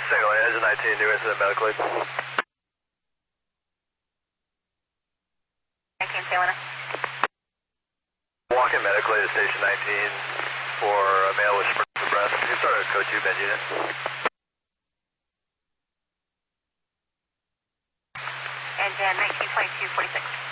Single Engine 19, new incident, medical aid. 19, Salina. Walk-in medical aid to station 19 for a male with spurts of breath. You can start a code 2 bed unit. Engine 192246.